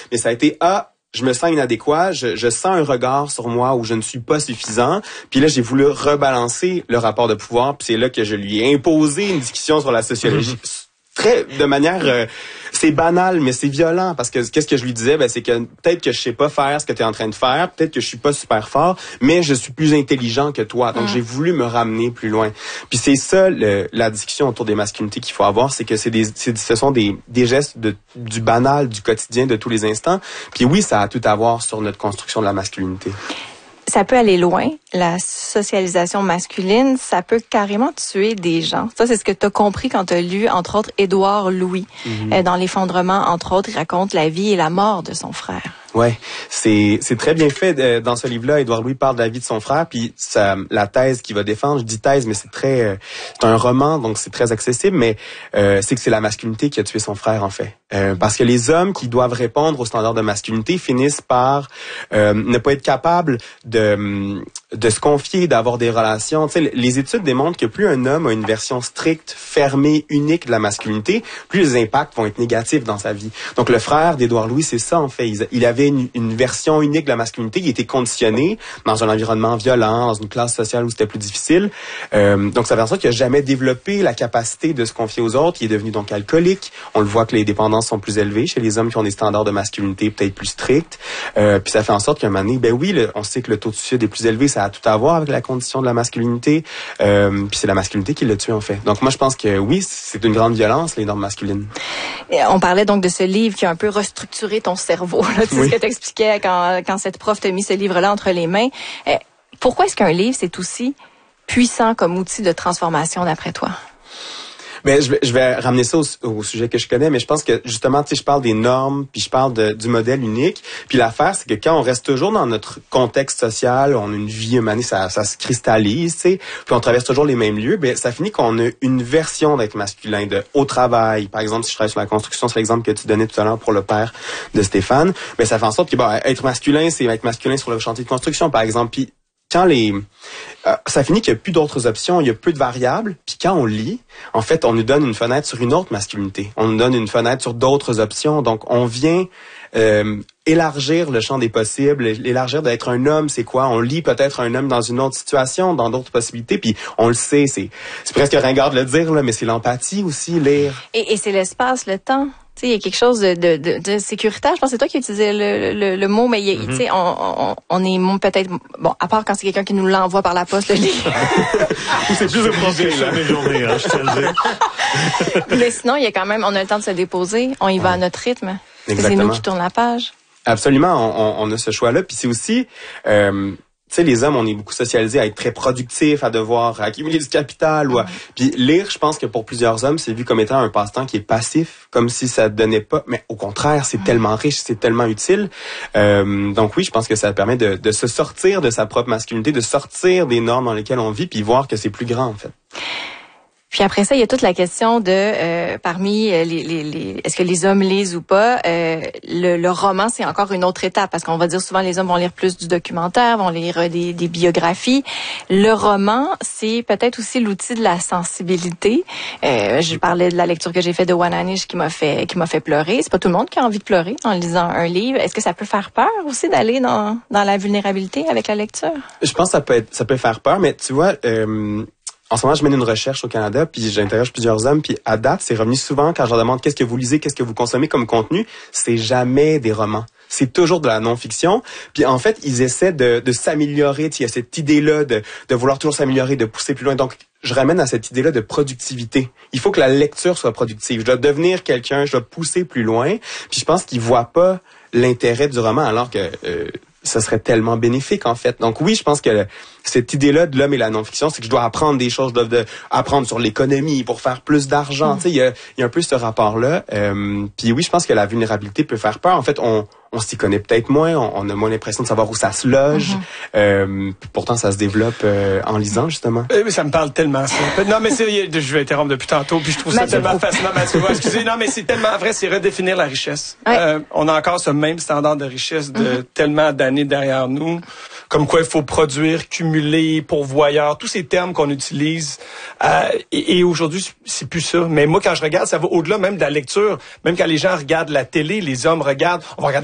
mais ça a été je me sens inadéquat, je sens un regard sur moi où je ne suis pas suffisant. Puis là, j'ai voulu rebalancer le rapport de pouvoir. Puis c'est là que je lui ai imposé une discussion sur la sociologie. De manière, c'est banal, mais c'est violent, parce que qu'est-ce que je lui disais, c'est que peut-être que je sais pas faire ce que tu es en train de faire, peut-être que je suis pas super fort, mais je suis plus intelligent que toi. Donc j'ai voulu me ramener plus loin. Puis c'est ça la discussion autour des masculinités qu'il faut avoir, c'est que ce sont des gestes du banal, du quotidien, de tous les instants. Puis oui, ça a tout à voir sur notre construction de la masculinité. Ça peut aller loin, la socialisation masculine, ça peut carrément tuer des gens. Ça, c'est ce que tu as compris quand tu as lu, entre autres, Édouard Louis. Dans L'Effondrement, entre autres, il raconte la vie et la mort de son frère. Ouais, c'est très bien fait dans ce livre-là. Édouard Louis parle de la vie de son frère, puis la thèse qu'il va défendre. Je dis thèse, mais c'est un roman, donc c'est très accessible. Mais c'est que c'est la masculinité qui a tué son frère, en fait, parce que les hommes qui doivent répondre aux standards de masculinité finissent par ne pas être capables de se confier, d'avoir des relations. Tu sais, les études démontrent que plus un homme a une version stricte, fermée, unique de la masculinité, plus les impacts vont être négatifs dans sa vie. Donc le frère d'Édouard Louis, c'est ça, en fait. Il avait une version unique de la masculinité. Il était conditionné dans un environnement violent, dans une classe sociale où c'était plus difficile. Donc ça fait en sorte qu'il n'a jamais développé la capacité de se confier aux autres. Il est devenu donc alcoolique. On le voit que les dépendances sont plus élevées chez les hommes qui ont des standards de masculinité peut-être plus stricts. Puis ça fait en sorte qu'à un moment donné, on sait que le taux de suicide est plus élevé. Ça a tout à voir avec la condition de la masculinité. Puis c'est la masculinité qui l'a tué, en fait. Donc moi, je pense que oui, c'est une grande violence, les normes masculines. On parlait donc de ce livre qui a un peu restructuré ton cerveau. C'est ce que t'expliquais quand cette prof t'a mis ce livre-là entre les mains. Pourquoi est-ce qu'un livre, c'est aussi puissant comme outil de transformation d'après toi? Ben, je vais ramener ça au sujet que je connais, mais je pense que justement, tu sais, je parle des normes, puis je parle du modèle unique. Puis l'affaire, c'est que quand on reste toujours dans notre contexte social, on a une vie humaine, ça se cristallise, tu sais, puis on traverse toujours les mêmes lieux, ben ça finit qu'on a une version d'être masculin, au travail. Par exemple, si je travaille sur la construction, c'est l'exemple que tu donnais tout à l'heure pour le père de Stéphane, ben ça fait en sorte que être masculin, c'est être masculin sur le chantier de construction, par exemple. Puis quand ça finit qu'il n'y a plus d'autres options, il y a peu de variables, puis quand on lit, en fait, on nous donne une fenêtre sur une autre masculinité. On nous donne une fenêtre sur d'autres options. Donc, on vient élargir le champ des possibles, élargir d'être un homme, c'est quoi? On lit peut-être un homme dans une autre situation, dans d'autres possibilités, puis on le sait, c'est presque ringard de le dire, là, mais c'est l'empathie aussi, lire. Et c'est l'espace, le temps. Tu sais, il y a quelque chose de sécuritaire. Je pense que c'est toi qui utilisais le mot, mais tu sais, on est peut-être, à part quand c'est quelqu'un qui nous l'envoie par la poste, le livre. C'est juste un projet, là, mes journées, je te le dis. Mais sinon, il y a quand même, on a le temps de se déposer, on y va à notre rythme. Exactement. C'est nous qui tournons la page. Absolument, on a ce choix-là. Puis c'est aussi, tu sais, les hommes, on est beaucoup socialisés à être très productifs, à devoir accumuler du capital. Puis lire, je pense que pour plusieurs hommes, c'est vu comme étant un passe-temps qui est passif, comme si ça donnait pas. Mais au contraire, c'est tellement riche, c'est tellement utile. Donc oui, je pense que ça permet de se sortir de sa propre masculinité, de sortir des normes dans lesquelles on vit, puis voir que c'est plus grand, en fait. Puis après ça, il y a toute la question de parmi les est-ce que les hommes lisent ou pas. Le roman, c'est encore une autre étape parce qu'on va dire souvent les hommes vont lire plus du documentaire, vont lire des biographies. Le roman, c'est peut-être aussi l'outil de la sensibilité. Je parlais de la lecture que j'ai faite de Wananish qui m'a fait pleurer. C'est pas tout le monde qui a envie de pleurer en lisant un livre. Est-ce que ça peut faire peur aussi d'aller dans la vulnérabilité avec la lecture? Je pense que ça peut faire peur, mais tu vois. En ce moment, je mène une recherche au Canada, puis j'interroge plusieurs hommes, puis à date, c'est revenu souvent quand je leur demande qu'est-ce que vous lisez, qu'est-ce que vous consommez comme contenu, c'est jamais des romans. C'est toujours de la non-fiction. Puis en fait, ils essaient de s'améliorer. Il y a cette idée-là de vouloir toujours s'améliorer, de pousser plus loin. Donc, je ramène à cette idée-là de productivité. Il faut que la lecture soit productive. Je dois devenir quelqu'un, je dois pousser plus loin. Puis je pense qu'ils voient pas l'intérêt du roman, alors que ça serait tellement bénéfique, en fait. Donc oui, je pense que cette idée-là de l'homme et la non-fiction, c'est que je dois apprendre des choses, je dois apprendre sur l'économie pour faire plus d'argent. Tu sais, il y a un peu ce rapport-là. Puis oui, je pense que la vulnérabilité peut faire peur. En fait, on s'y connaît peut-être moins, on a moins l'impression de savoir où ça se loge. Pourtant, ça se développe en lisant, justement. Ça me parle tellement, ça. Non, mais je vais interrompre depuis tantôt, puis je trouve ça tellement fascinant, Mathieu. Excusez, non, mais c'est tellement vrai, c'est redéfinir la richesse. Ouais. On a encore ce même standard de richesse de tellement d'années derrière nous. Comme quoi il faut produire, cumuler, pourvoyeur, tous ces termes qu'on utilise. Et aujourd'hui, c'est plus ça. Mais moi, quand je regarde, ça va au-delà même de la lecture. Même quand les gens regardent la télé, les hommes regardent, on va regarder